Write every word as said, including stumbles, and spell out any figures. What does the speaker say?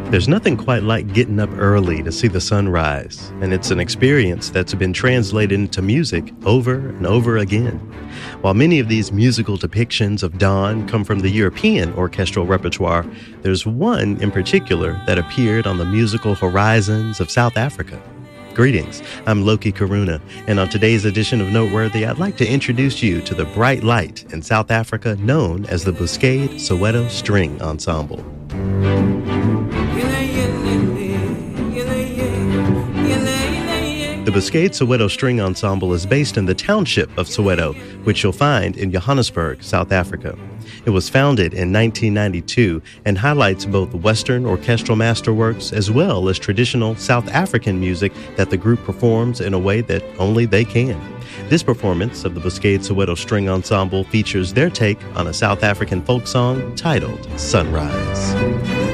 There's nothing quite like getting up early to see the sunrise, and it's an experience that's been translated into music over and over again. While many of these musical depictions of dawn come from the European orchestral repertoire, there's one in particular that appeared on the musical horizons of South Africa. Greetings, I'm Loki Karuna, and on today's edition of Noteworthy, I'd like to introduce you to the bright light in South Africa known as the Buscade Soweto String Ensemble. The Buscade Soweto String Ensemble is based in the township of Soweto, which you'll find in Johannesburg, South Africa. It was founded in nineteen ninety-two and highlights both Western orchestral masterworks as well as traditional South African music that the group performs in a way that only they can. This performance of the Buscade Soweto String Ensemble features their take on a South African folk song titled Sunrise.